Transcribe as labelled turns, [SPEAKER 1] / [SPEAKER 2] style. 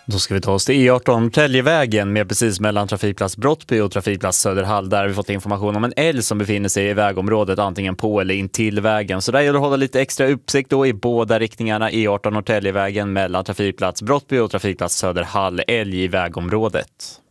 [SPEAKER 1] Då ska vi ta oss till E18 Täljevägen med precis mellan trafikplats Brottby och trafikplats Söderhall. Där har vi fått information om en älg som befinner sig i vägområdet antingen på eller in till vägen. Så där gäller det att hålla lite extra uppsikt då i båda riktningarna. E18 Täljevägen mellan trafikplats Brottby och trafikplats Söderhall. Älg i vägområdet.